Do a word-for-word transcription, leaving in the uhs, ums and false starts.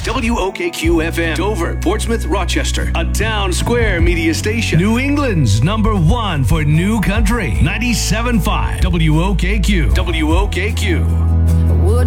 W O K Q F M, Dover, Portsmouth, Rochester. A town square media station. New England's number one for new country. ninety-seven point five W O K Q. W O K Q.